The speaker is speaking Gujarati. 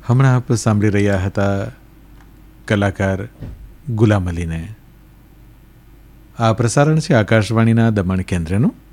હમણાં આપ સાંભળી રહ્યા હતા કલાકાર ગુલામ અલીને. આ પ્રસારણ છે આકાશવાણીના દમણ કેન્દ્રનું.